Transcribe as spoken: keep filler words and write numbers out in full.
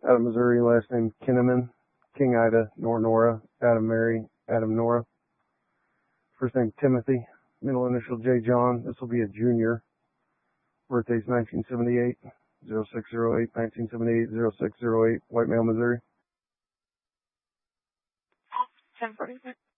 Adam, Missouri. Last name Kinnaman. King Ida, Nor Nora, Adam Mary, Adam Nora. First name Timothy. Middle initial J John. This will be a junior. Birthday's nineteen seventy-eight. zero six zero eight, nineteen seventy-eight, zero six zero eight. White male, Missouri. ten forty-six.